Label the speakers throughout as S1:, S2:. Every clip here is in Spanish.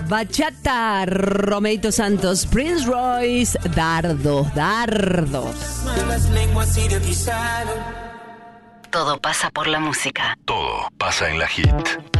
S1: Bachata, Romeito Santos, Prince Royce, dardos.
S2: Malas lenguas idiotizaron.
S3: Todo pasa por la música.
S4: Todo pasa en la hit.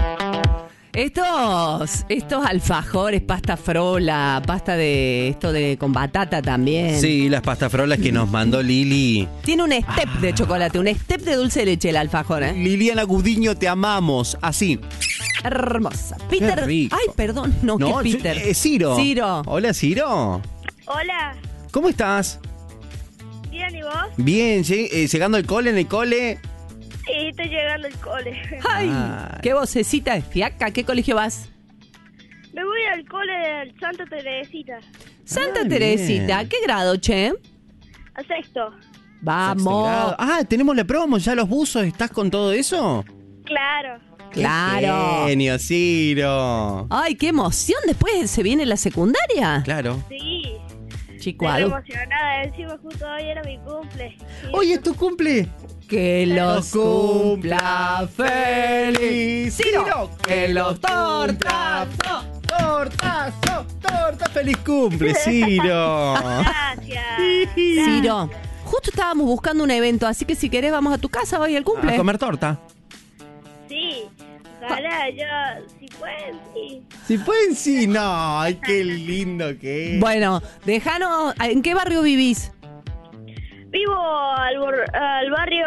S1: Estos alfajores, pasta frola, pasta de esto de con batata también.
S5: Sí, las pastafrolas que nos mandó Lili.
S1: Tiene un step de chocolate, un step de dulce de leche el alfajor, ¿eh?
S5: Liliana Gudiño, te amamos. Así.
S1: Hermosa. Peter.
S5: rico.
S1: Ay, perdón, no, que Peter.
S5: Ciro.
S1: Ciro.
S5: Hola, Ciro.
S6: Hola,
S5: ¿Cómo estás?
S6: bien, ¿y vos?
S5: Bien, llegando al cole, en el cole.
S6: Sí, estoy llegando al cole.
S1: Ay,
S5: Ay.
S1: qué vocecita de fiaca. ¿Qué colegio vas?
S6: Me voy al cole del Santa Teresita,
S1: Santa
S5: Bien.
S1: Teresita. ¿Qué grado, che?
S6: a sexto.
S5: Sexto
S1: Vamos.
S5: grado. Ah, tenemos la promo, ya los buzos. ¿Estás con todo eso?
S6: Claro.
S1: Claro.
S5: Qué genio, Ciro.
S1: Ay, qué emoción. Después se viene la secundaria.
S5: Claro.
S6: Sí,
S1: Chico,
S6: estoy
S1: algo.
S6: emocionada. Encima justo hoy era mi cumple. Sí,
S5: Hoy es tu cumple.
S1: Que los
S5: cumpla
S1: cumpla feliz.
S5: Ciro.
S1: Que los
S5: tortazo, tortazo, torta. Feliz cumple, Ciro.
S6: Gracias.
S1: Ciro, justo estábamos buscando un evento, así que si querés vamos a tu casa hoy al cumple.
S5: A comer torta.
S6: Sí, ojalá yo, si pueden, sí.
S5: Si pueden, sí. No, ay, qué lindo que es.
S1: Bueno, déjanos, ¿en qué barrio vivís?
S6: Vivo al barrio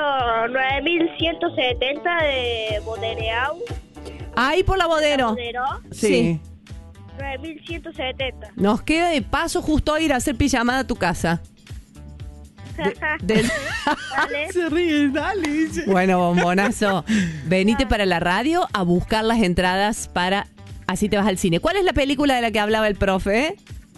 S6: 9170 de Bodereau.
S1: Ahí por la Bodero.
S6: Bodero,
S1: Sí.
S6: 9170.
S1: Nos queda de paso justo ir a hacer pijamada a tu casa. Del-
S6: Dale.
S5: Se ríe, dale, dice.
S1: Bueno, bombonazo, venite para la radio a buscar las entradas para... Así te vas al cine. ¿Cuál es la película de la que hablaba el profe?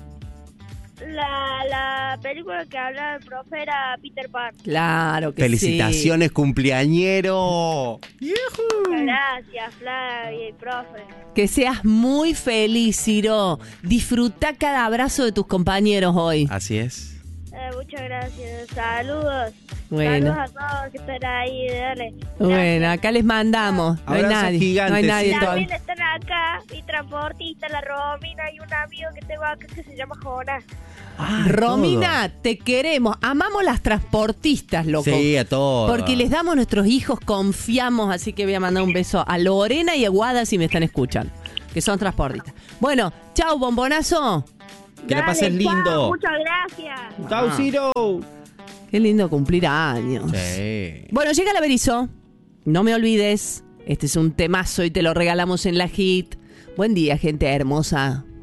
S6: La película que hablaba el profe era Peter Pan.
S1: Claro que
S5: Felicitaciones, cumpleañero.
S6: Gracias, Flavia y profe.
S1: sí. Que seas muy feliz, Ciro. Disfruta cada abrazo de tus compañeros hoy.
S5: Así es.
S6: Muchas gracias. Saludos.
S1: Bueno.
S6: Saludos a todos que están ahí. Dale.
S1: Bueno, acá les mandamos. No hay
S5: Abrazos
S1: nadie.
S5: gigantes,
S1: No hay nadie
S5: sí.
S1: todavía.
S6: También están acá mi transportista, la Romina, y un amigo que tengo acá que se llama Jonas.
S1: Romina, te queremos. Amamos las transportistas, loco.
S5: Sí, a todos.
S1: Porque les damos a nuestros hijos, confiamos. Así que voy a mandar un beso a Lorena y a Guada si me están escuchando, que son transportistas. Bueno, chau, bombonazo.
S5: Que la
S6: Dale,
S5: pases lindo.
S6: chao, muchas gracias.
S5: Chau, Ciro.
S1: Qué lindo cumplir años.
S5: Sí.
S1: Bueno, llega el Averizo. No me olvides. Este es un temazo y te lo regalamos en la hit. Buen día, gente hermosa.